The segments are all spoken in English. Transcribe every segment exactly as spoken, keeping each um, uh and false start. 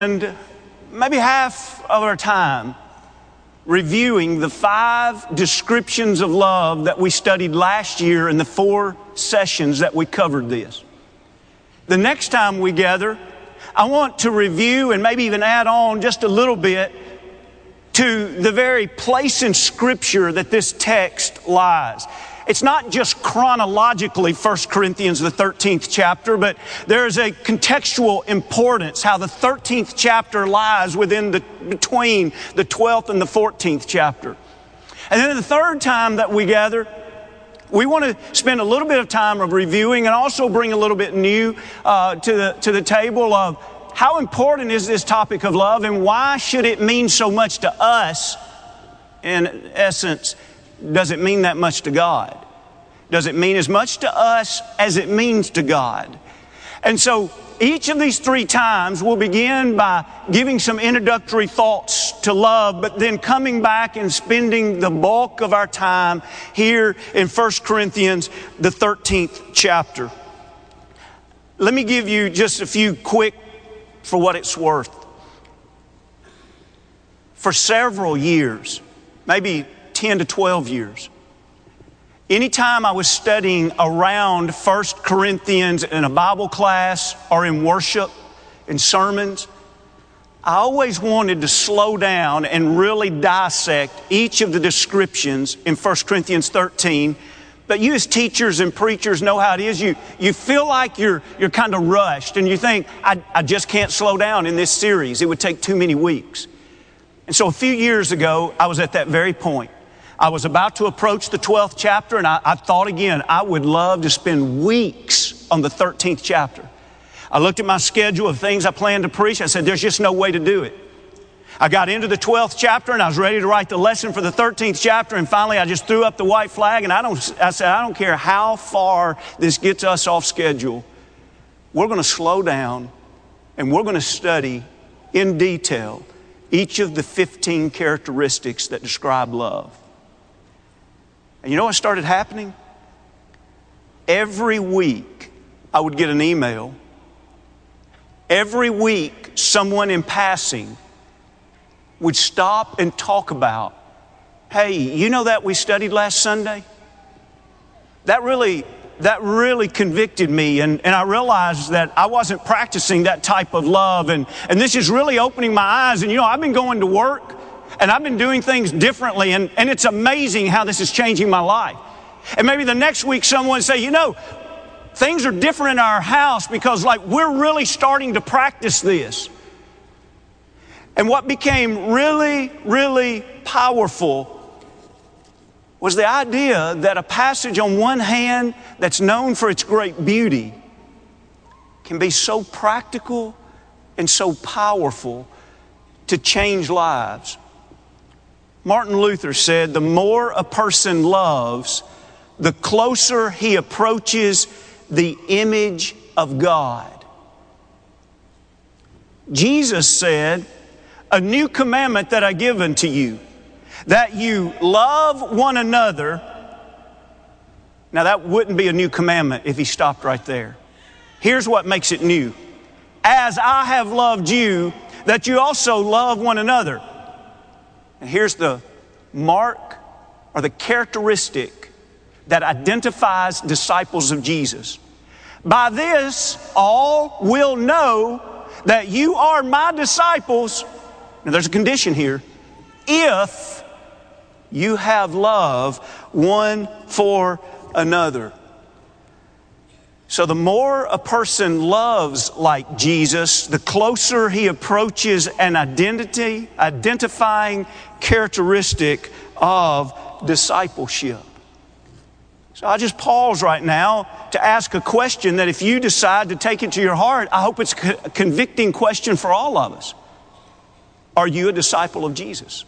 And maybe half of our time reviewing the five descriptions of love that we studied last year in the four sessions that we covered this. The next time we gather, I want to review and maybe even add on just a little bit to the very place in Scripture that this text lies. It's not just chronologically First Corinthians, the thirteenth chapter, but there is a contextual importance, how the thirteenth chapter lies within the, between the twelfth and the fourteenth chapter. And then the third time that we gather, we want to spend a little bit of time of reviewing and also bring a little bit new uh, to the, to the table of how important is this topic of love and why should it mean so much to us. In essence, does it mean that much to God? Does it mean as much to us as it means to God? And so each of these three times we'll begin by giving some introductory thoughts to love, but then coming back and spending the bulk of our time here in First Corinthians, the thirteenth chapter. Let me give you just a few quick, for what it's worth. For several years, maybe ten to twelve years, anytime I was studying around First Corinthians in a Bible class or in worship, in sermons, I always wanted to slow down and really dissect each of the descriptions in First Corinthians thirteen. But you as teachers and preachers know how it is. You, you feel like you're, you're kind of rushed and you think, I, I just can't slow down in this series. It would take too many weeks. And so a few years ago, I was at that very point. I was about to approach the twelfth chapter, and I, I thought again, I would love to spend weeks on the thirteenth chapter. I looked at my schedule of things I planned to preach. I said, there's just no way to do it. I got into the twelfth chapter, and I was ready to write the lesson for the thirteenth chapter, and finally I just threw up the white flag, and I don't. I said, I don't care how far this gets us off schedule. We're going to slow down, and we're going to study in detail each of the fifteen characteristics that describe love. And you know what started happening? Every week, I would get an email. Every week, someone in passing would stop and talk about, hey, you know that we studied last Sunday? That really, that really convicted me, and, and I realized that I wasn't practicing that type of love, and, and this is really opening my eyes. And you know, I've been going to work, and I've been doing things differently, and, and it's amazing how this is changing my life. And maybe the next week someone would say, you know, things are different in our house because like we're really starting to practice this. And what became really, really powerful was the idea that a passage on one hand that's known for its great beauty can be so practical and so powerful to change lives. Martin Luther said, the more a person loves, the closer he approaches the image of God. Jesus said, a new commandment that I give unto you, that you love one another. Now that wouldn't be a new commandment if he stopped right there. Here's what makes it new. As I have loved you, that you also love one another. And here's the mark or the characteristic that identifies disciples of Jesus. By this, all will know that you are my disciples. Now there's a condition here. If you have love one for another. So the more a person loves like Jesus, the closer he approaches an identity, identifying characteristic of discipleship. So I just pause right now to ask a question that if you decide to take it to your heart, I hope it's a convicting question for all of us. Are you a disciple of Jesus?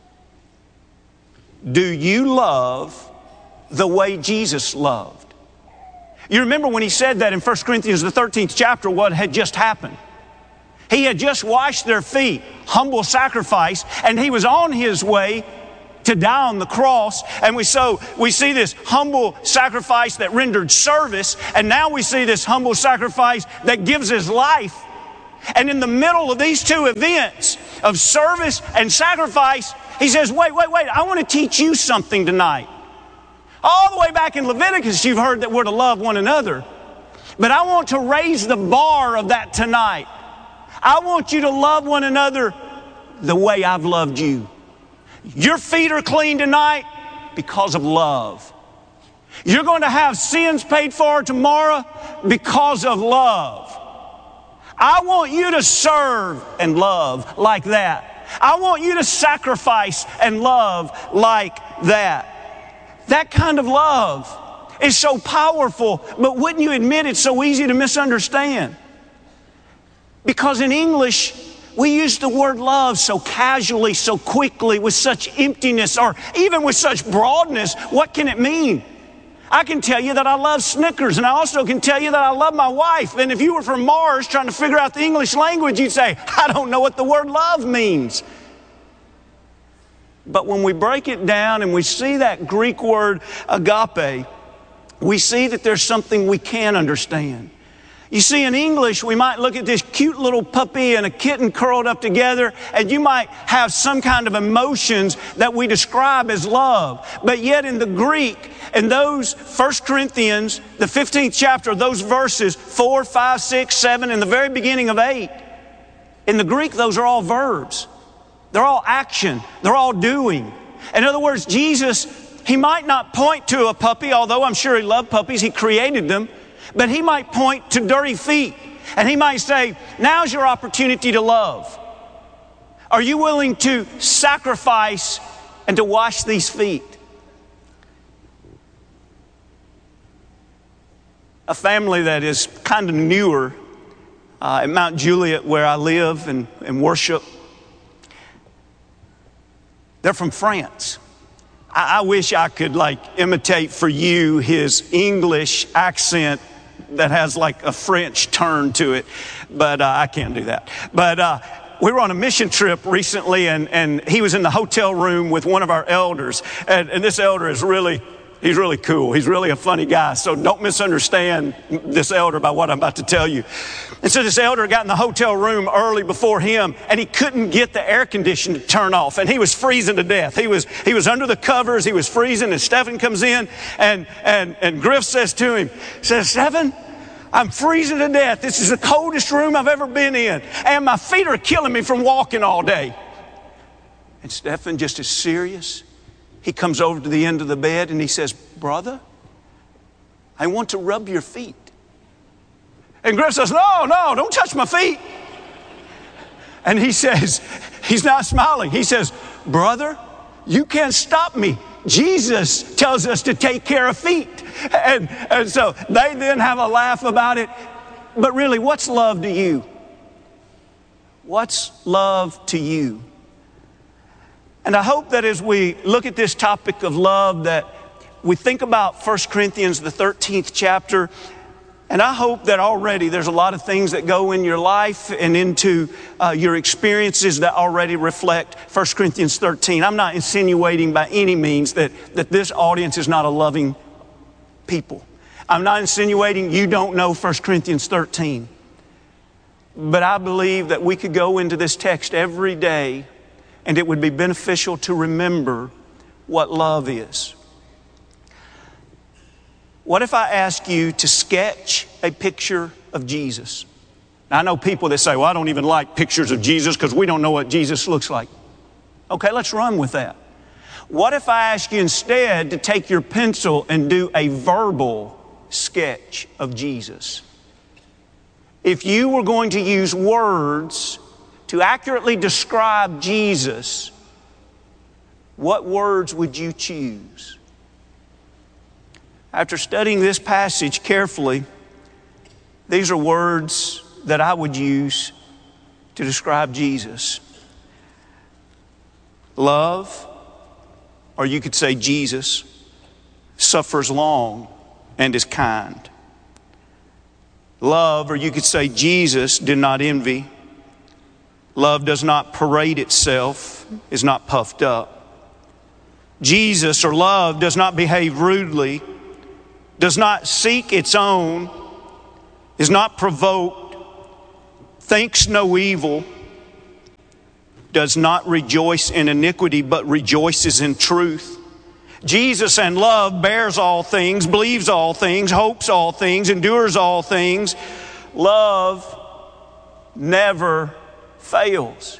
Do you love the way Jesus loved? You remember when he said that in First Corinthians, the thirteenth chapter, what had just happened? He had just washed their feet, humble sacrifice, and he was on his way to die on the cross. And we so we see this humble sacrifice that rendered service, and now we see this humble sacrifice that gives his life. And in the middle of these two events of service and sacrifice, he says, wait, wait, wait, I want to teach you something tonight. All the way back in Leviticus, you've heard that we're to love one another. But I want to raise the bar of that tonight. I want you to love one another the way I've loved you. Your feet are clean tonight because of love. You're going to have sins paid for tomorrow because of love. I want you to serve and love like that. I want you to sacrifice and love like that. That kind of love is so powerful, but wouldn't you admit it's so easy to misunderstand? Because in English, we use the word love so casually, so quickly, with such emptiness, or even with such broadness. What can it mean? I can tell you that I love Snickers, and I also can tell you that I love my wife. And if you were from Mars trying to figure out the English language, you'd say, I don't know what the word love means. But when we break it down and we see that Greek word agape, we see that there's something we can understand. You see, in English, we might look at this cute little puppy and a kitten curled up together, and you might have some kind of emotions that we describe as love. But yet in the Greek, in those First Corinthians, the fifteenth chapter, those verses four, five, six, seven, and the very beginning of eight, in the Greek, those are all verbs. They're all action. They're all doing. In other words, Jesus, he might not point to a puppy, although I'm sure he loved puppies. He created them. But he might point to dirty feet, and he might say, now's your opportunity to love. Are you willing to sacrifice and to wash these feet? A family that is kind of newer uh, at Mount Juliet, where I live and, and worship, they're from France. I, I wish I could like imitate for you his English accent that has like a French turn to it, but uh, I can't do that. But uh, we were on a mission trip recently, and, and he was in the hotel room with one of our elders, and, and this elder is really, he's really cool. He's really a funny guy, so don't misunderstand this elder by what I'm about to tell you. And so this elder got in the hotel room early before him, and he couldn't get the air conditioner to turn off, and he was freezing to death. He was he was under the covers, he was freezing, and Stephen comes in, and and and Griff says to him, says, Stephen, I'm freezing to death. This is the coldest room I've ever been in, and my feet are killing me from walking all day. And Stephen, just as serious, he comes over to the end of the bed, and he says, brother, I want to rub your feet. And Griff says, no, no, don't touch my feet. And he says, he's not smiling. He says, brother, you can't stop me. Jesus tells us to take care of feet. And, and so they then have a laugh about it. But really, what's love to you? What's love to you? And I hope that as we look at this topic of love, that we think about First Corinthians, the thirteenth chapter. And I hope that already there's a lot of things that go in your life and into uh, your experiences that already reflect First Corinthians thirteen. I'm not insinuating by any means that, that this audience is not a loving people. I'm not insinuating you don't know First Corinthians thirteen. But I believe that we could go into this text every day, and it would be beneficial to remember what love is. What if I ask you to sketch a picture of Jesus? Now, I know people that say, well, I don't even like pictures of Jesus because we don't know what Jesus looks like. Okay, let's run with that. What if I ask you instead to take your pencil and do a verbal sketch of Jesus? If you were going to use words to accurately describe Jesus, what words would you choose? After studying this passage carefully, these are words that I would use to describe Jesus. Love, or you could say Jesus, suffers long and is kind. Love, or you could say Jesus, did not envy. Love does not parade itself, is not puffed up. Jesus, or love, does not behave rudely, does not seek its own, is not provoked, thinks no evil, does not rejoice in iniquity, but rejoices in truth. Jesus and love bears all things, believes all things, hopes all things, endures all things. Love never fails.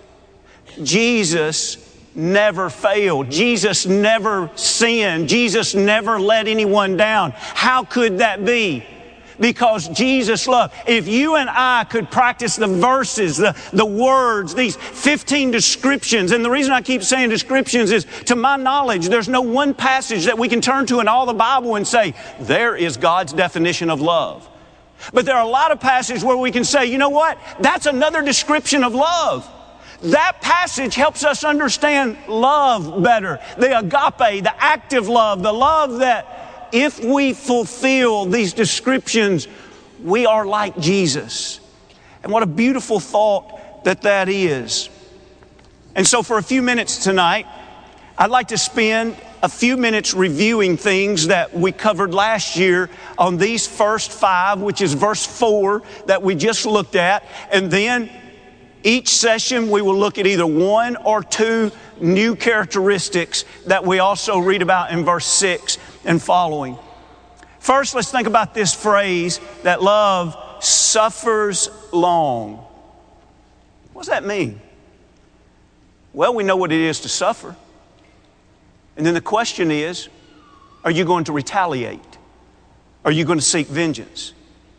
Jesus never failed. Jesus never sinned. Jesus never let anyone down. How could that be? Because Jesus loved. If you and I could practice the verses, the, the words, these fifteen descriptions, and the reason I keep saying descriptions is, to my knowledge, there's no one passage that we can turn to in all the Bible and say, there is God's definition of love. But there are a lot of passages where we can say, you know what? That's another description of love. That passage helps us understand love better. The agape, the active love, the love that if we fulfill these descriptions, we are like Jesus. And what a beautiful thought that that is. And so for a few minutes tonight, I'd like to spend a few minutes reviewing things that we covered last year on these first five, which is verse four that we just looked at. And then each session we will look at either one or two new characteristics that we also read about in verse six and following. First, let's think about this phrase that love suffers long. What does that mean? Well, we know what it is to suffer. And then the question is, are you going to retaliate? Are you going to seek vengeance?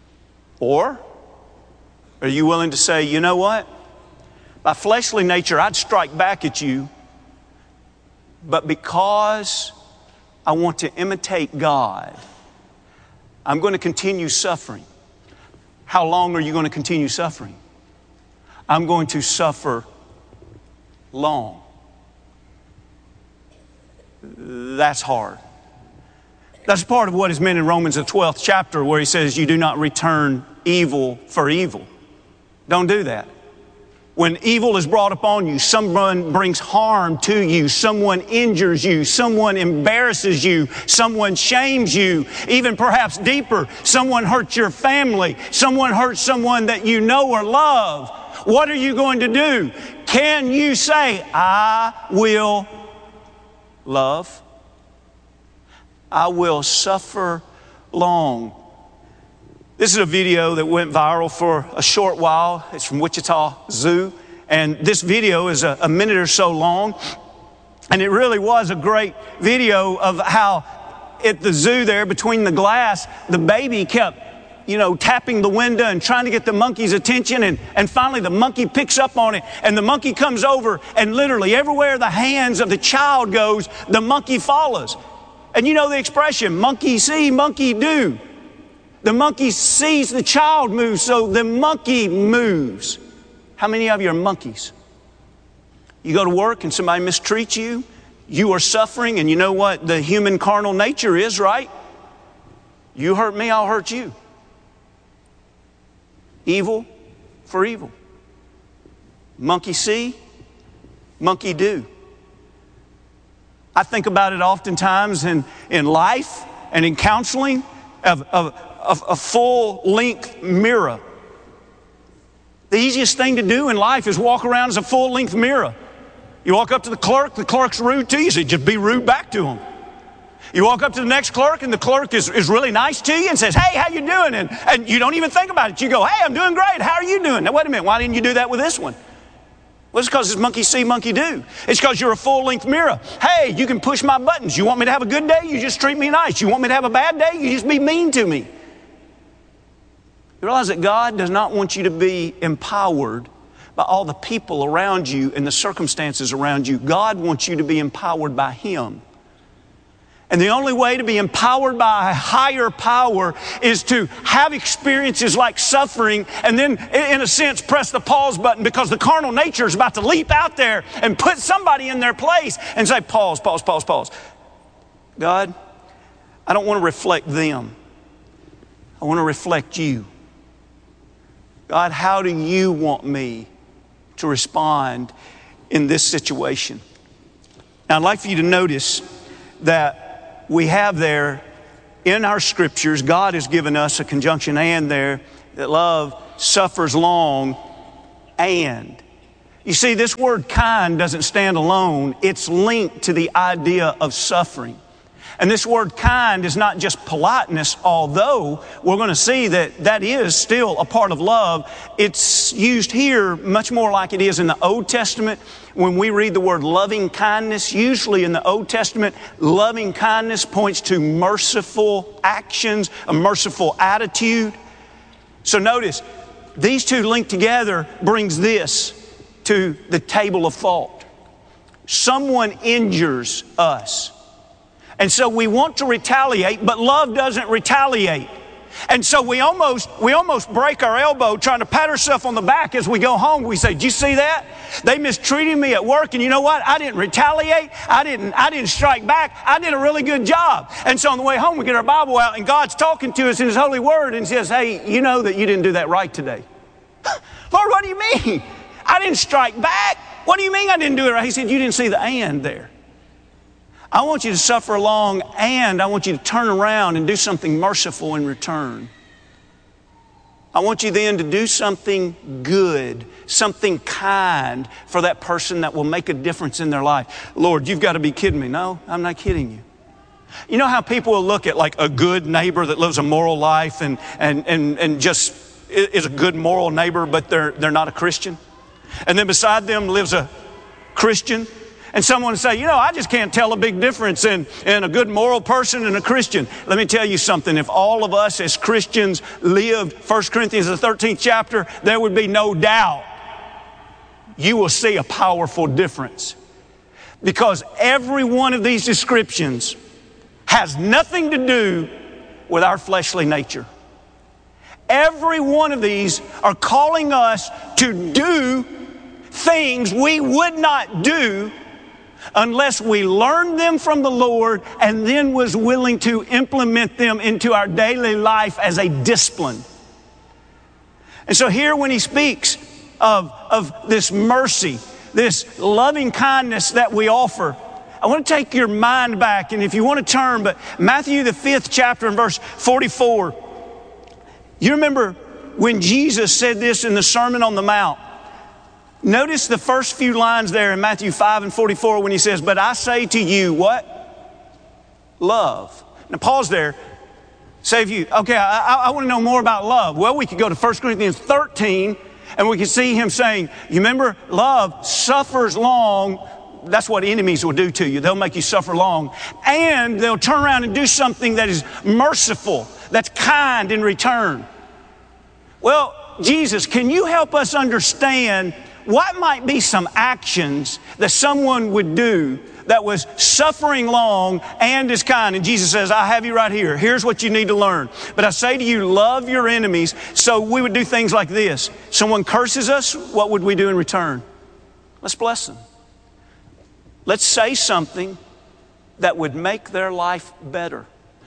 Or are you willing to say, you know what? By fleshly nature, I'd strike back at you, but because I want to imitate God, I'm going to continue suffering. How long are you going to continue suffering? I'm going to suffer long. That's hard. That's part of what is meant in Romans, the twelfth chapter, where he says, you do not return evil for evil. Don't do that. When evil is brought upon you, someone brings harm to you, someone injures you, someone embarrasses you, someone shames you, even perhaps deeper, someone hurts your family, someone hurts someone that you know or love. What are you going to do? Can you say, I will love? I will suffer long. This is a video that went viral for a short while. It's from Wichita Zoo. And this video is a, a minute or so long. And it really was a great video of how at the zoo there, between the glass, the baby kept, you know, tapping the window and trying to get the monkey's attention. And, and finally the monkey picks up on it. And the monkey comes over, and literally everywhere the hands of the child goes, the monkey follows. And you know the expression, monkey see, monkey do. The monkey sees the child move, so the monkey moves. How many of you are monkeys? You go to work and somebody mistreats you, you are suffering, and you know what the human carnal nature is, right? You hurt me, I'll hurt you. Evil for evil. Monkey see, monkey do. I think about it oftentimes in, in life and in counseling of, of, of a full-length mirror. The easiest thing to do in life is walk around as a full-length mirror. You walk up to the clerk, the clerk's rude to you, so you just be rude back to him. You walk up to the next clerk, and the clerk is, is really nice to you and says, hey, how you doing? And, and you don't even think about it. You go, hey, I'm doing great. How are you doing? Now, wait a minute. Why didn't you do that with this one? Well, it's because it's monkey see, monkey do. It's because you're a full-length mirror. Hey, you can push my buttons. You want me to have a good day? You just treat me nice. You want me to have a bad day? You just be mean to me. You realize that God does not want you to be empowered by all the people around you and the circumstances around you. God wants you to be empowered by Him. And the only way to be empowered by a higher power is to have experiences like suffering and then, in a sense, press the pause button, because the carnal nature is about to leap out there and put somebody in their place and say, pause, pause, pause, pause. God, I don't want to reflect them. I want to reflect you. God, how do you want me to respond in this situation? Now, I'd like for you to notice that we have there in our scriptures, God has given us a conjunction and there, that love suffers long and. You see, this word kind doesn't stand alone. It's linked to the idea of suffering. And this word kind is not just politeness, although we're going to see that that is still a part of love. It's used here much more like it is in the Old Testament. When we read the word loving kindness, usually in the Old Testament, loving kindness points to merciful actions, a merciful attitude. So notice, these two linked together brings this to the table of fault. Someone injures us. And so we want to retaliate, but love doesn't retaliate. And so we almost, we almost break our elbow trying to pat ourselves on the back as we go home. We say, "Did you see that? They mistreated me at work, and you know what? I didn't retaliate. I didn't, I didn't strike back. I did a really good job." And so on the way home, we get our Bible out, and God's talking to us in His holy word and says, "Hey, you know that you didn't do that right today." "Lord, what do you mean? I didn't strike back. What do you mean I didn't do it right?" He said, "You didn't see the and there. I want you to suffer along, and I want you to turn around and do something merciful in return. I want you then to do something good, something kind for that person that will make a difference in their life." Lord, you've got to be kidding me. No, I'm not kidding you. You know how people will look at like a good neighbor that lives a moral life and, and, and, and just is a good moral neighbor, but they're, they're not a Christian? And then beside them lives a Christian. And someone would say, "You know, I just can't tell a big difference in, in a good moral person and a Christian." Let me tell you something. If all of us as Christians lived First Corinthians, the thirteenth chapter, there would be no doubt you will see a powerful difference. Because every one of these descriptions has nothing to do with our fleshly nature. Every one of these are calling us to do things we would not do unless we learned them from the Lord and then was willing to implement them into our daily life as a discipline. And so here when he speaks of, of this mercy, this loving kindness that we offer, I want to take your mind back, and if you want to turn, but Matthew the fifth chapter and verse forty-four, you remember when Jesus said this in the Sermon on the Mount. Notice the first few lines there in Matthew five and forty-four when he says, "But I say to you," what? Love. Now pause there. Say if you, okay, I, I, I want to know more about love. Well, we could go to First Corinthians thirteen and we can see him saying, you remember, love suffers long. That's what enemies will do to you. They'll make you suffer long. And they'll turn around and do something that is merciful, that's kind in return. Well, Jesus, can you help us understand what might be some actions that someone would do that was suffering long and is kind? And Jesus says, "I have you right here. Here's what you need to learn. But I say to you, love your enemies." So we would do things like this. Someone curses us, what would we do in return? Let's bless them. Let's say something that would make their life better.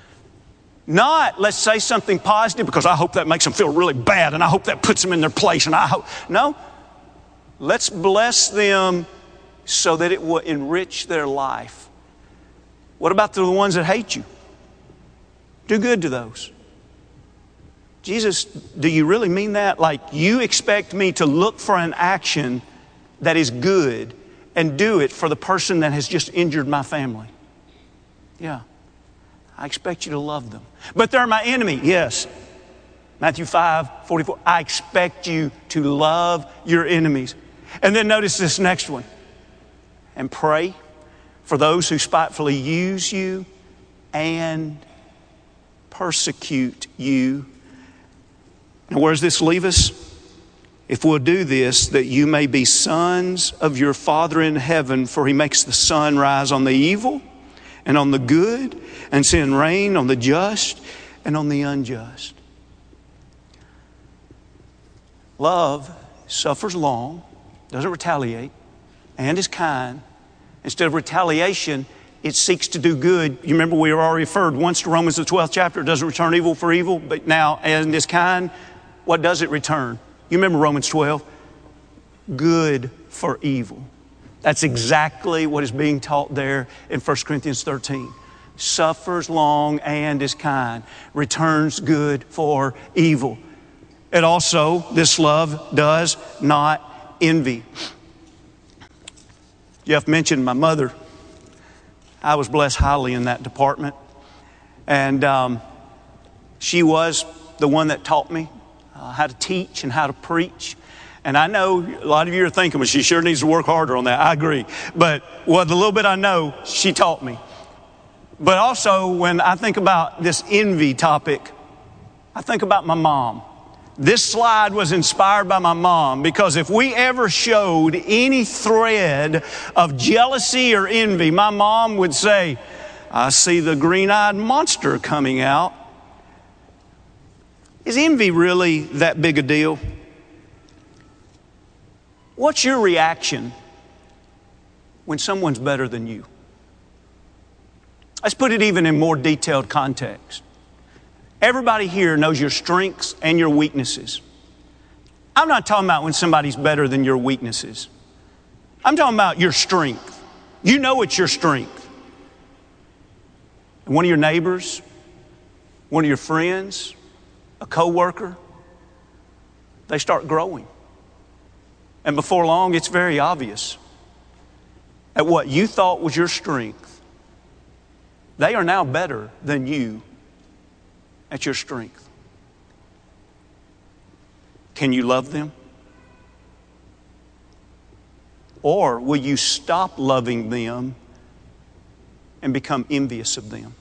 Not let's say something positive because I hope that makes them feel really bad and I hope that puts them in their place. And I hope, no. Let's bless them so that it will enrich their life. What about the ones that hate you? Do good to those. Jesus, do you really mean that? Like you expect me to look for an action that is good and do it for the person that has just injured my family? Yeah. I expect you to love them. But they're my enemy. Yes. Matthew five forty-four. I expect you to love your enemies. And then notice this next one. And pray for those who spitefully use you and persecute you. Now, where does this leave us? If we'll do this, that you may be sons of your Father in heaven, for He makes the sun rise on the evil and on the good, and send rain on the just and on the unjust. Love suffers long, doesn't retaliate, and is kind. Instead of retaliation, it seeks to do good. You remember we were already referred once to Romans the twelfth chapter. It doesn't return evil for evil, but now, and is kind, what does it return? You remember Romans twelve? Good for evil. That's exactly what is being taught there in First Corinthians thirteen. Suffers long and is kind. Returns good for evil. It also, this love does not envy. Jeff mentioned my mother. I was blessed highly in that department. And um, she was the one that taught me uh, how to teach and how to preach. And I know a lot of you are thinking, well, she sure needs to work harder on that. I agree. But well, the little bit I know, she taught me. But also, when I think about this envy topic, I think about my mom. This slide was inspired by my mom, because if we ever showed any thread of jealousy or envy, my mom would say, I see the green-eyed monster coming out. Is envy really that big a deal? What's your reaction when someone's better than you? Let's put it even in more detailed context. Everybody here knows your strengths and your weaknesses. I'm not talking about when somebody's better than your weaknesses. I'm talking about your strength. You know it's your strength. And one of your neighbors, one of your friends, a coworker, they start growing. And before long, it's very obvious that what you thought was your strength, they are now better than you at your strength. Can you love them? Or will you stop loving them and become envious of them?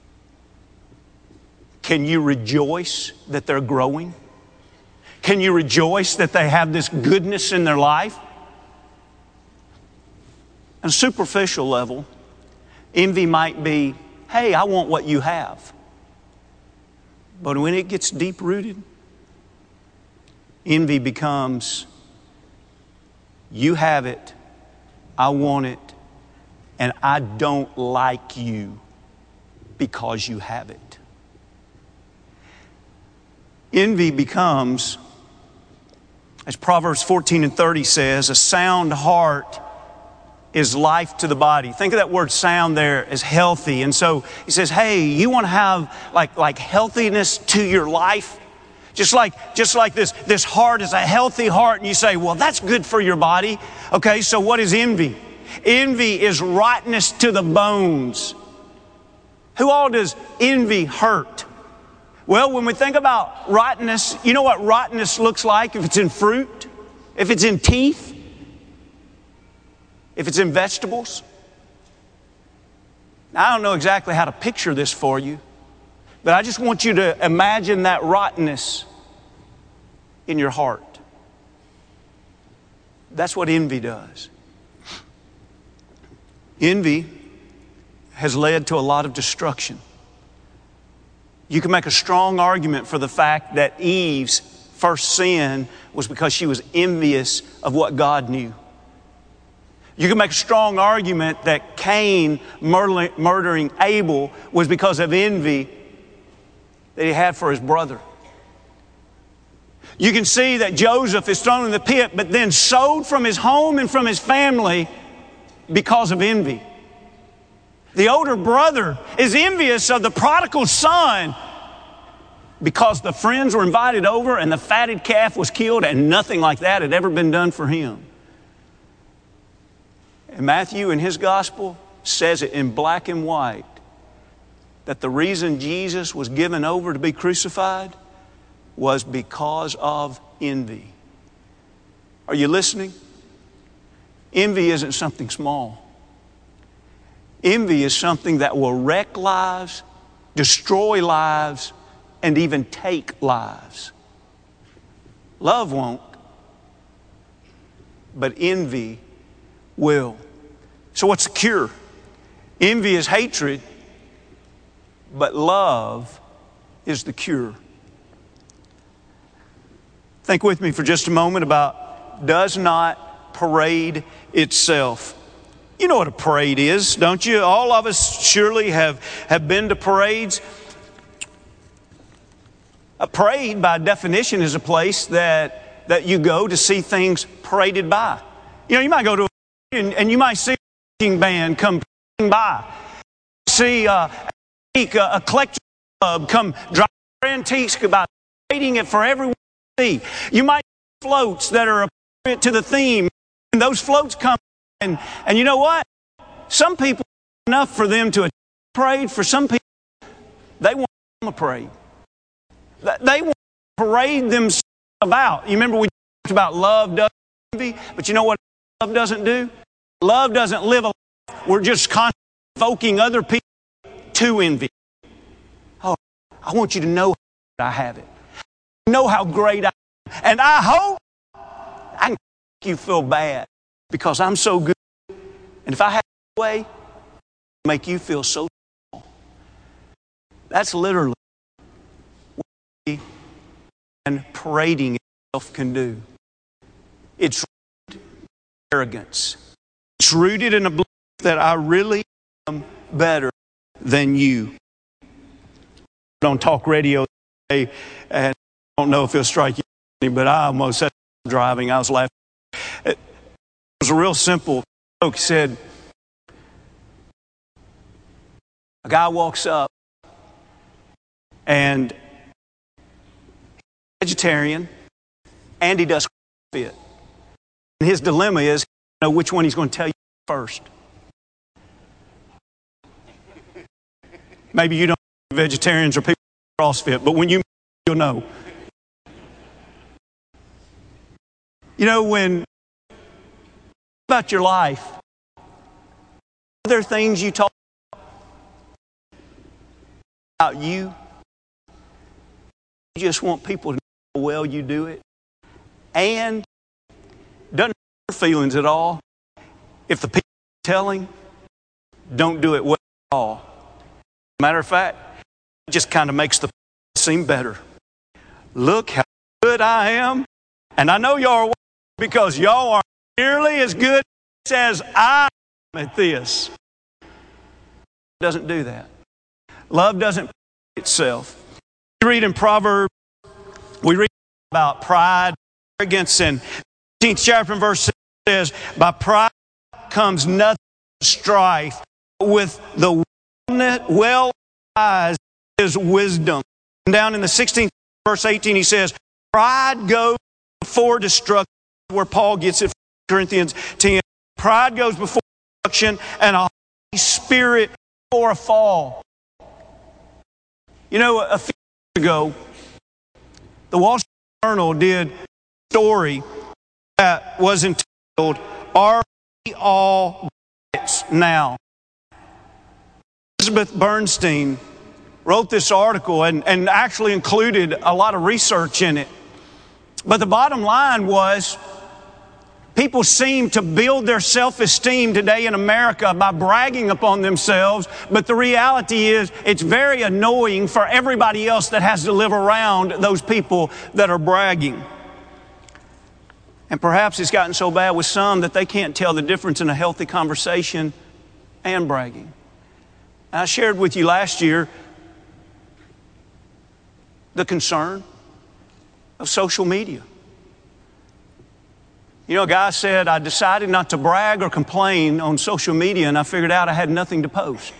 Can you rejoice that they're growing? Can you rejoice that they have this goodness in their life? On a superficial level, envy might be, hey, I want what you have. But when it gets deep-rooted, envy becomes, you have it, I want it, and I don't like you because you have it. Envy becomes, as Proverbs fourteen and thirty says, a sound heart is life to the body. Think of that word sound there as healthy. And so he says, hey, you want to have like, like healthiness to your life? Just like, just like this, this heart is a healthy heart. And you say, well, that's good for your body. Okay, so what is envy? Envy is rottenness to the bones. Who all does envy hurt? Well, when we think about rottenness, you know what rottenness looks like if it's in fruit, if it's in teeth, if it's in vegetables. Now, I don't know exactly how to picture this for you, but I just want you to imagine that rottenness in your heart. That's what envy does. Envy has led to a lot of destruction. You can make a strong argument for the fact that Eve's first sin was because she was envious of what God knew. You can make a strong argument that Cain murdering Abel was because of envy that he had for his brother. You can see that Joseph is thrown in the pit, but then sold from his home and from his family because of envy. The older brother is envious of the prodigal son because the friends were invited over and the fatted calf was killed and nothing like that had ever been done for him. And Matthew in his gospel says it in black and white that the reason Jesus was given over to be crucified was because of envy. Are you listening? Envy isn't something small. Envy is something that will wreck lives, destroy lives, and even take lives. Love won't, but envy will. So what's the cure? Envy is hatred, but love is the cure. Think with me for just a moment about does not parade itself. You know what a parade is, don't you? All of us surely have, have been to parades. A parade, by definition, is a place that, that you go to see things paraded by. You know, you might go to a parade and, and you might see a marching band come by. See uh, a, a collector club come drive their antiques by parading it for everyone to see. You might see floats that are to the theme, and those floats come, and, and you know what? Some people, enough for them to parade. For some people, they want a parade. They want to parade themselves about. You remember we talked about love doesn't envy, but you know what love doesn't do? Love doesn't live a life. We're just constantly evoking other people to envy. Oh, I want you to know I have it. Know how great I am. And I hope I can make you feel bad because I'm so good. And if I have a way, it'll make you feel so small. That's literally what and parading itself can do. It's arrogance. It's rooted in a belief that I really am better than you. On talk radio today, and I don't know if it'll strike you, but I almost said driving, I was laughing. It was a real simple joke. He said, a guy walks up and he's vegetarian and he does CrossFit. And his dilemma is, you know which one he's going to tell you first. Maybe you don't know vegetarians or people who CrossFit, but when you you'll know. You know, when about your life, are there things you talk about you? You just want people to know how well you do it. And doesn't hurt your feelings at all if the people telling don't do it well at all. Matter of fact, it just kind of makes the seem better. Look how good I am. And I know y'all are because y'all are nearly as good as I am at this. It doesn't do that. Love doesn't itself. We read in Proverbs, we read about pride, arrogance, and fifteenth chapter and verse six says, by pride comes nothing but strife, but with the well eyes is wisdom. And down in the sixteenth verse eighteen, he says, pride goes before destruction, where Paul gets it from Corinthians ten. Pride goes before destruction and a Holy Spirit before a fall. You know, a few years ago, the Wall Street Journal did a story that was entitled, Are We All Bigots Now? Elizabeth Bernstein wrote this article and, and actually included a lot of research in it. But the bottom line was, people seem to build their self-esteem today in America by bragging upon themselves, but the reality is it's very annoying for everybody else that has to live around those people that are bragging. And perhaps it's gotten so bad with some that they can't tell the difference in a healthy conversation and bragging. And I shared with you last year the concern of social media. You know, a guy said, I decided not to brag or complain on social media, and I figured out I had nothing to post.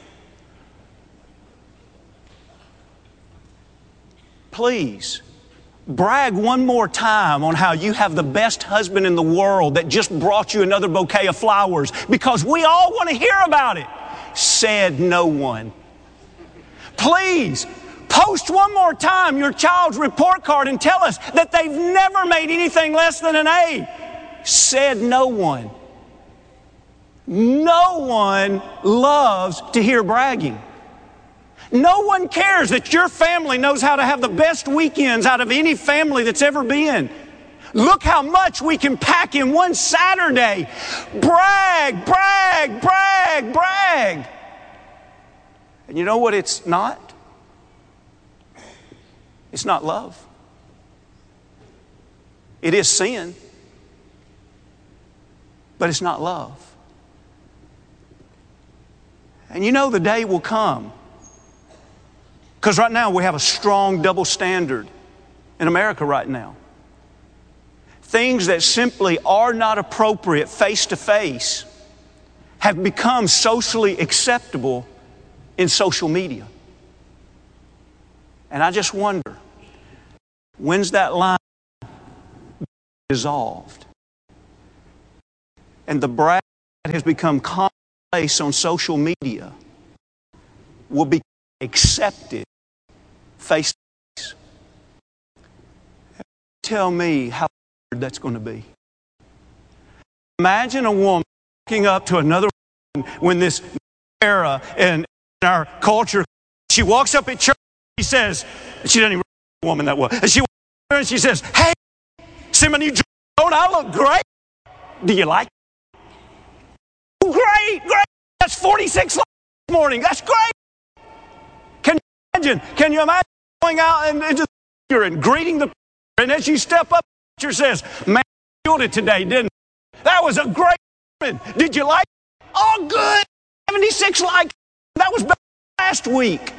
Please, brag one more time on how you have the best husband in the world that just brought you another bouquet of flowers, because we all want to hear about it. Said no one. Please, post one more time your child's report card and tell us that they've never made anything less than an A. Said no one. No one loves to hear bragging. No one cares that your family knows how to have the best weekends out of any family that's ever been. Look how much we can pack in one Saturday. Brag, brag, brag, brag. And you know what it's not? It's not love. It is sin. But it's not love. And you know the day will come. Because right now we have a strong double standard in America right now. Things that simply are not appropriate face to face have become socially acceptable in social media. And I just wonder, when's that line dissolved? and the brag that has become commonplace on social media will be accepted face to face. Tell me how hard that's going to be. Imagine a woman walking up to another woman when this era in our culture, she walks up at church, she says, she doesn't even know a woman that well, and she walks up and she says, "Hey, see my new dress? Don't I look great? Do you like it?" Great, great. That's forty-six likes this morning. That's great. Can you imagine? Can you imagine going out and, and just and greeting the and as you step up, the teacher says, "Man, you killed it today, didn't it? That was a great sermon. Did you like it? Oh, good. seventy-six likes. That was better than last week."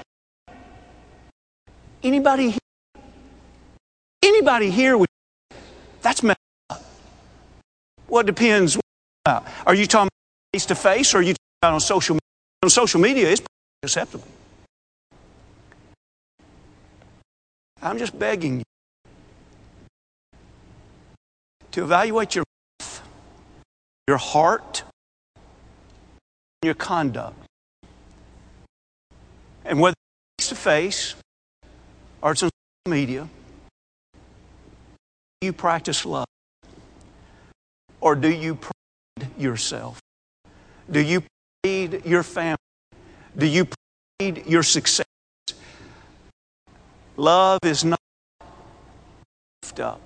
Anybody here? Anybody here would? That's messed up. Well, it depends. About. Are you talking face to face, or are you talking about on social media? On social media, it's acceptable. I'm just begging you to evaluate your life, your heart, and your conduct, and whether it's face to face or it's on social media. Do you practice love, or do you pride yourself? Do you pride your family? Do you pride your success? Love is not puffed up.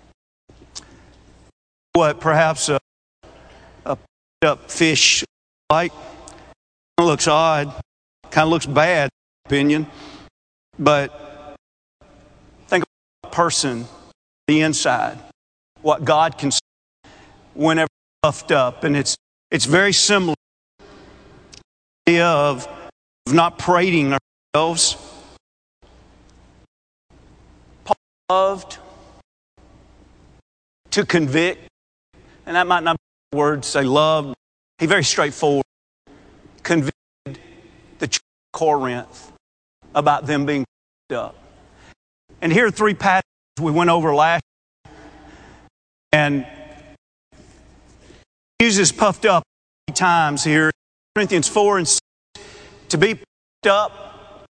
What perhaps a, a puffed up fish like looks odd, kind of looks bad, in my opinion. But think about a person, the inside, what God can see whenever puffed up, and it's it's very similar to the idea of, of not parading ourselves. Paul loved to convict, and that might not be the word to say love. He very straightforward convicted the church of Corinth about them being puffed up. And here are three passages we went over last year, and he uses puffed up three times here. Corinthians four and six. To be puffed up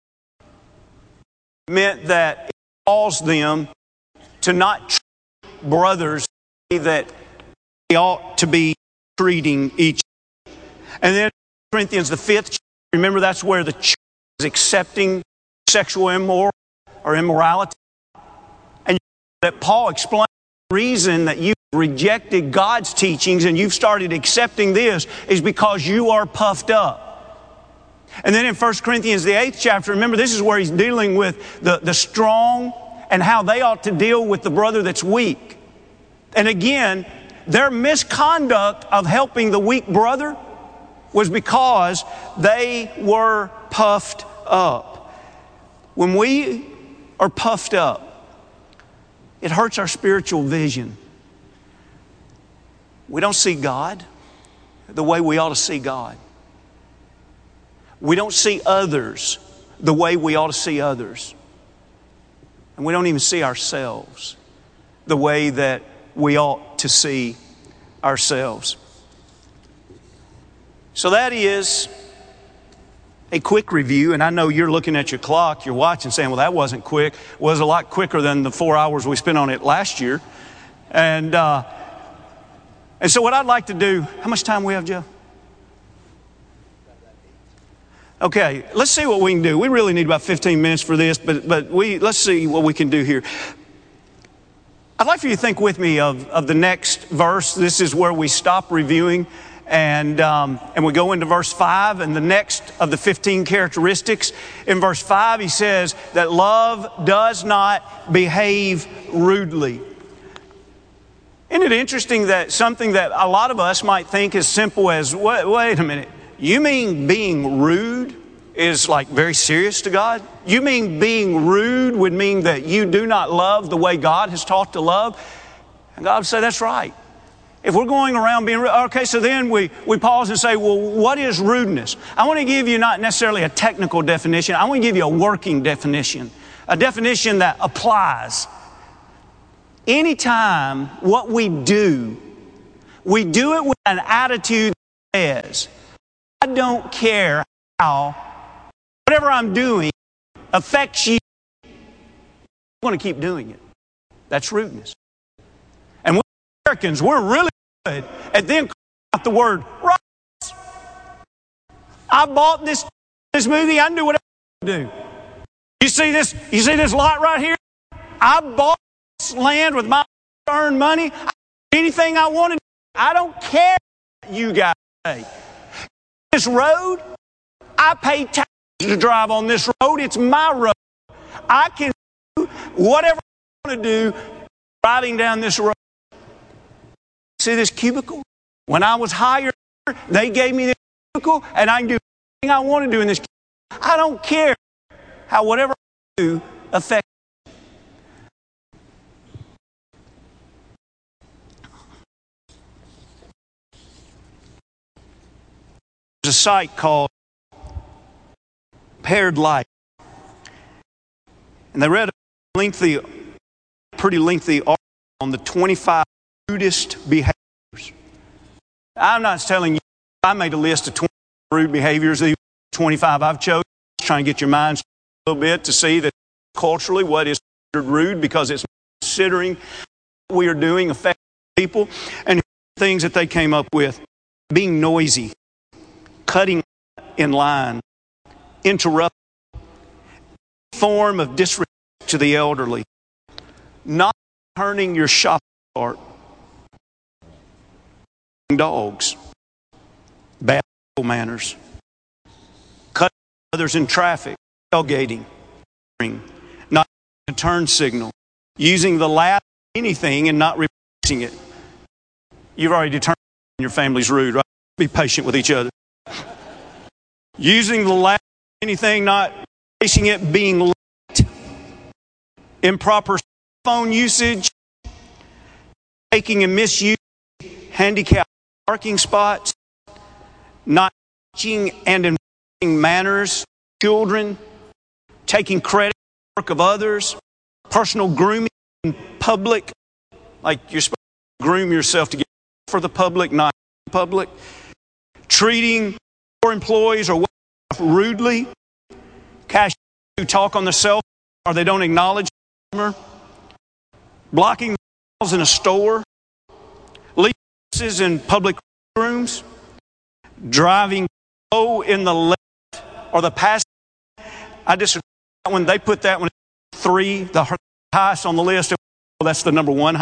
meant that it caused them to not treat brothers that they ought to be treating each other. And then Corinthians, the fifth chapter, remember that's where the church is accepting sexual immoral or immorality. And that Paul explained the reason that you rejected God's teachings and you've started accepting this is because you are puffed up. And then in First Corinthians, the eighth chapter, remember this is where he's dealing with the, the strong and how they ought to deal with the brother that's weak. And again, their misconduct of helping the weak brother was because they were puffed up. When we are puffed up, it hurts our spiritual vision. We don't see God the way we ought to see God. We don't see others the way we ought to see others. And we don't even see ourselves the way that we ought to see ourselves. So that is a quick review. And I know you're looking at your clock, you're watching saying, well, that wasn't quick. It was a lot quicker than the four hours we spent on it last year. And, uh, and so what I'd like to do, how much time we have, Joe? Okay, let's see what we can do. We really need about fifteen minutes for this, but but we let's see what we can do here. I'd like for you to think with me of, of the next verse. This is where we stop reviewing and um, and we go into verse five, and the next of the fifteen characteristics. In verse five, he says that love does not behave rudely. Isn't it interesting that something that a lot of us might think as simple as, wait, wait a minute, you mean being rude is like very serious to God? You mean being rude would mean that you do not love the way God has taught to love? And God would say, that's right. If we're going around being rude, okay, so then we, we pause and say, well, what is rudeness? I want to give you not necessarily a technical definition. I want to give you a working definition, a definition that applies. Anytime what we do We do it with an attitude that says, I don't care how whatever I'm doing affects you. I'm going to keep doing it. That's rudeness. And we Americans, we're really good at then calling out the word right. I bought this, this movie, I can do whatever I do. You see this, you see this lot right here? I bought this land with my earned money. I do anything I wanted. I don't care what you guys say. This road, I pay taxes to drive on this road. It's my road. I can do whatever I want to do driving down this road. See this cubicle? When I was hired, they gave me this cubicle, and I can do anything I want to do in this cubicle. I don't care how whatever I do affects. There's a site called Paired Life, and they read a lengthy, pretty lengthy article on the twenty-five rudest behaviors. I'm not telling you, I made a list of twenty rude behaviors, the twenty-five I've chosen, trying to get your minds a little bit to see that culturally what is considered rude, because it's considering what we are doing affects people, and things that they came up with: being noisy, cutting in line, interrupting, form of disrespect to the elderly, not turning your shopping cart, dogs, bad manners, cutting others in traffic, tailgating, not a turn signal, using the last anything and not replacing it. You've already determined your family's rude, right? Be patient with each other. Using the last anything, not replacing it, being late, improper phone usage, taking and misusing handicapped parking spots, not teaching and enforcing manners, children, taking credit for the work of others, personal grooming in public, like you're supposed to groom yourself to get for the public, not the public, treating your employees or rudely, cashiers who talk on the cell phone or they don't acknowledge the customer, blocking the in a store, in public rooms, driving slow in the left or the pass. I disagree with that one. They put that one at three, the highest on the list. Well, that's the number one.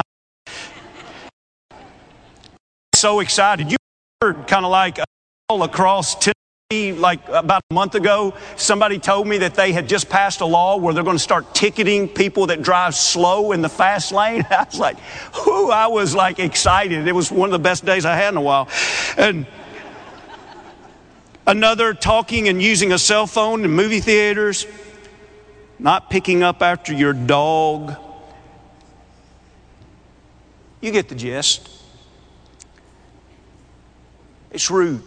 So excited. You heard kind of like all across Tennessee, like about a month ago, somebody told me that they had just passed a law where they're going to start ticketing people that drive slow in the fast lane. I was like, whoo, I was like excited. It was one of the best days I had in a while. And another, talking and using a cell phone in movie theaters, not picking up after your dog. You get the gist. It's rude.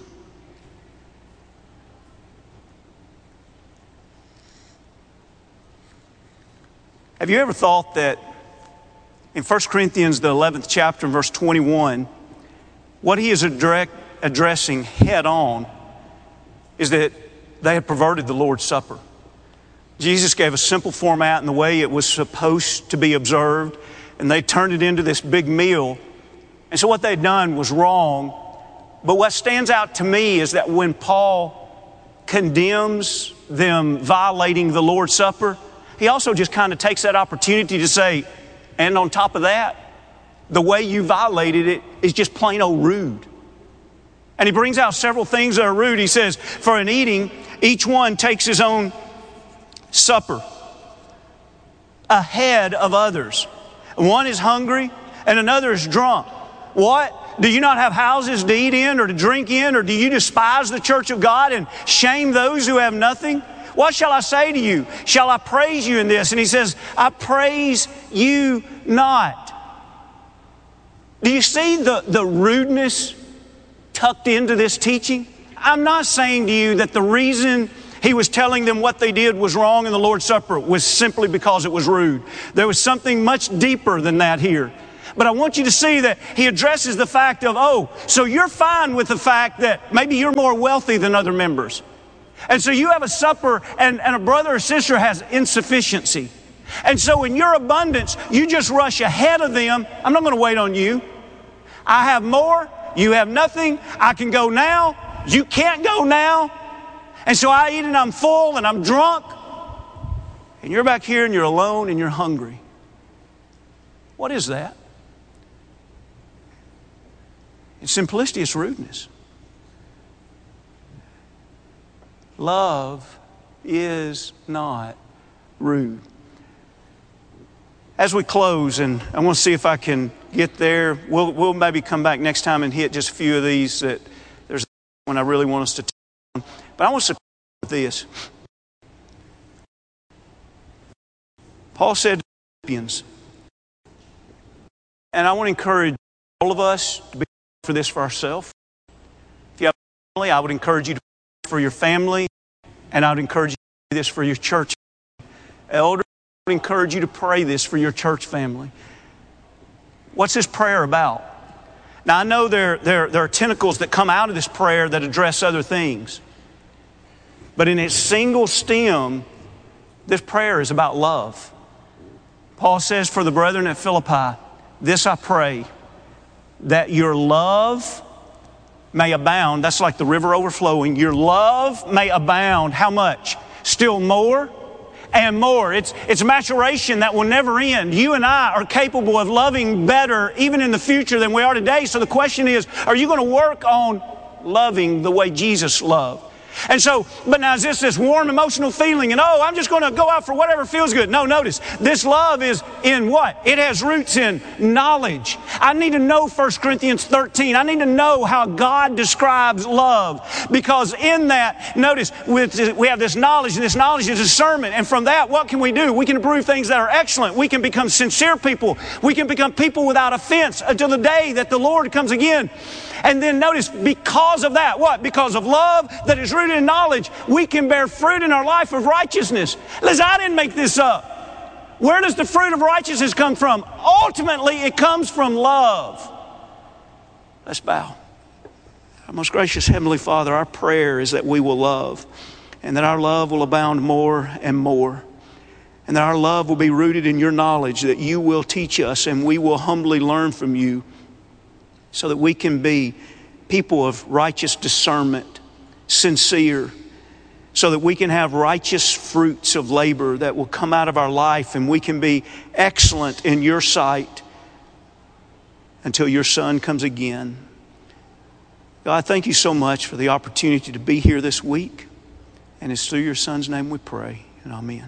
Have you ever thought that in First Corinthians, the eleventh chapter, verse twenty-one, what he is address, addressing head on is that they had perverted the Lord's Supper. Jesus gave a simple format in the way it was supposed to be observed, and they turned it into this big meal. And so what they'd done was wrong. But what stands out to me is that when Paul condemns them violating the Lord's Supper, he also just kind of takes that opportunity to say, and on top of that, the way you violated it is just plain old rude. And he brings out several things that are rude. He says, for in eating, each one takes his own supper ahead of others. One is hungry and another is drunk. What? Do you not have houses to eat in or to drink in? Or do you despise the church of God and shame those who have nothing? What shall I say to you? Shall I praise you in this? And he says, I praise you not. Do you see the, the rudeness tucked into this teaching? I'm not saying to you that the reason he was telling them what they did was wrong in the Lord's Supper was simply because it was rude. There was something much deeper than that here. But I want you to see that he addresses the fact of, oh, so you're fine with the fact that maybe you're more wealthy than other members. And so you have a supper and, and a brother or sister has insufficiency. And so in your abundance, you just rush ahead of them. I'm not going to wait on you. I have more. You have nothing. I can go now. You can't go now. And so I eat and I'm full and I'm drunk. And you're back here and you're alone and you're hungry. What is that? It's simplicity, it's rudeness. Love is not rude. As we close, and I want to see if I can get there, we'll, we'll maybe come back next time and hit just a few of these that there's one I really want us to touch on. But I want to say this. Paul said to the Philippians, and I want to encourage all of us to be for this for ourselves. If you have a family, I would encourage you to pray for your family, and I would encourage you to do this for your church. Elders, I would encourage you to pray this for your church family. What's this prayer about? Now, I know there, there, there are tentacles that come out of this prayer that address other things. But in its single stem, this prayer is about love. Paul says, for the brethren at Philippi, this I pray, that your love may abound. That's like the river overflowing. Your love may abound. How much? Still more and more. It's, it's maturation that will never end. You and I are capable of loving better even in the future than we are today. So the question is, are you going to work on loving the way Jesus loved? And so, but now is this this warm emotional feeling and oh, I'm just going to go out for whatever feels good. No, notice, this love is in what? It has roots in knowledge. I need to know First Corinthians thirteen. I need to know how God describes love. Because in that, notice, with, we have this knowledge, and this knowledge is discernment. And from that, what can we do? We can improve things that are excellent. We can become sincere people. We can become people without offense until the day that the Lord comes again. And then notice, because of that, what? Because of love that is rooted in knowledge, we can bear fruit in our life of righteousness. Listen, I didn't make this up. Where does the fruit of righteousness come from? Ultimately, it comes from love. Let's bow. Our most gracious Heavenly Father, our prayer is that we will love, and that our love will abound more and more, and that our love will be rooted in your knowledge, that you will teach us and we will humbly learn from you, so that we can be people of righteous discernment, sincere, so that we can have righteous fruits of labor that will come out of our life, and we can be excellent in your sight until your Son comes again. God, thank you so much for the opportunity to be here this week. And it's through your Son's name we pray, and amen.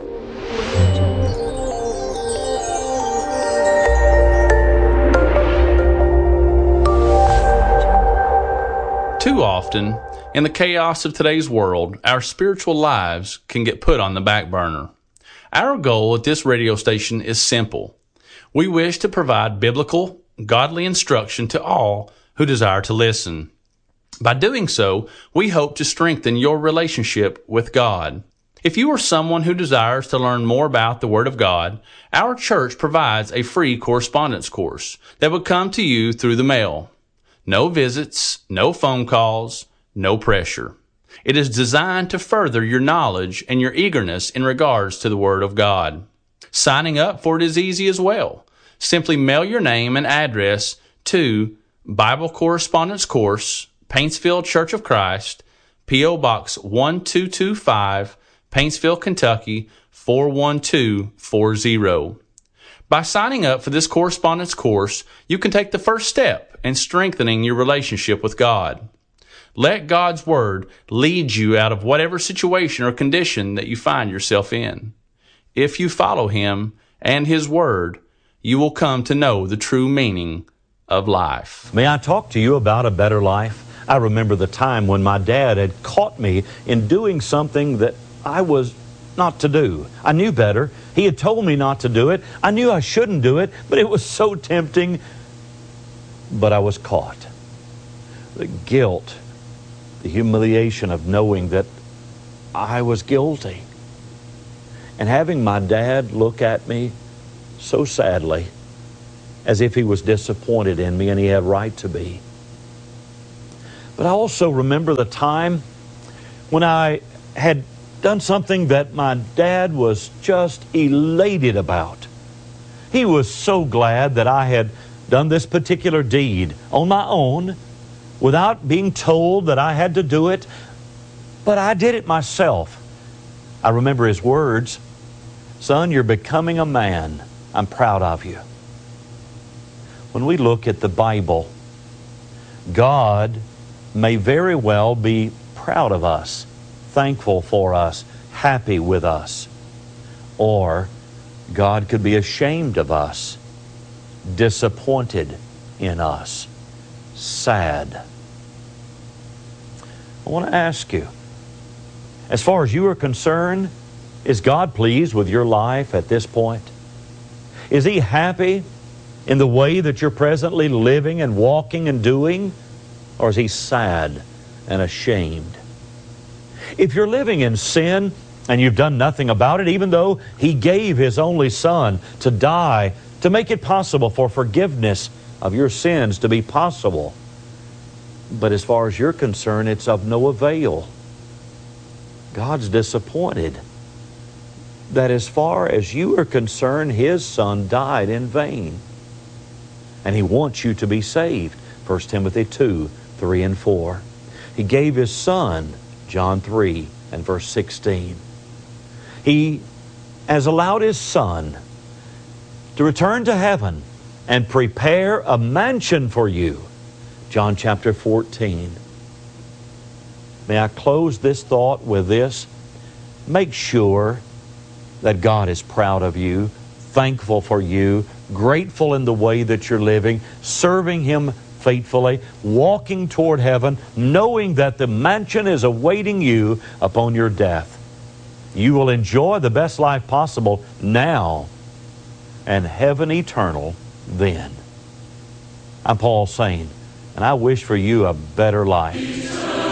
Too often, in the chaos of today's world, our spiritual lives can get put on the back burner. Our goal at this radio station is simple. We wish to provide biblical, godly instruction to all who desire to listen. By doing so, we hope to strengthen your relationship with God. If you are someone who desires to learn more about the Word of God, our church provides a free correspondence course that would come to you through the mail. No visits, no phone calls, no pressure. It is designed to further your knowledge and your eagerness in regards to the Word of God. Signing up for it is easy as well. Simply mail your name and address to Bible Correspondence Course, Paintsville Church of Christ, P O Box one two two five, Paintsville, Kentucky four one two four zero. By signing up for this correspondence course, you can take the first step in strengthening your relationship with God. Let God's Word lead you out of whatever situation or condition that you find yourself in. If you follow Him and His Word, you will come to know the true meaning of life. May I talk to you about a better life? I remember the time when my dad had caught me in doing something that I was not to do. I knew better. He had told me not to do it. I knew I shouldn't do it, but it was so tempting. But I was caught. The guilt, the humiliation of knowing that I was guilty. And having my dad look at me so sadly as if he was disappointed in me, and he had right to be. But I also remember the time when I had done something that my dad was just elated about. He was so glad that I had done this particular deed on my own, without being told that I had to do it, but I did it myself. I remember his words, "Son, you're becoming a man. I'm proud of you." When we look at the Bible, God may very well be proud of us, thankful for us, happy with us. Or God could be ashamed of us, disappointed in us, sad. I want to ask you, as far as you are concerned, is God pleased with your life at this point? Is He happy in the way that you're presently living and walking and doing? Or is He sad and ashamed? If you're living in sin and you've done nothing about it, even though He gave His only Son to die to make it possible for forgiveness of your sins to be possible, but as far as you're concerned, it's of no avail. God's disappointed that as far as you are concerned, His Son died in vain. And He wants you to be saved. First Timothy two, three and four. He gave His Son, John three and verse sixteen. He has allowed His Son to return to heaven and prepare a mansion for you, John chapter fourteen. May I close this thought with this? Make sure that God is proud of you, thankful for you, grateful in the way that you're living, serving Him faithfully, walking toward heaven, knowing that the mansion is awaiting you upon your death. You will enjoy the best life possible now and heaven eternal then. I'm Paul Sain, and I wish for you a better life.